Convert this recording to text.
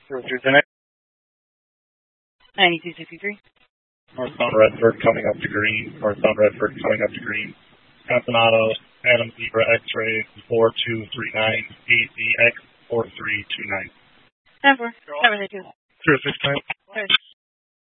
0339. 9263. Northbound Redford coming up to green. Northbound Redford coming up to green. Campanato, Adam Zebra X-ray 4239, AZX 4329. 10-4. Cover the 2. 069.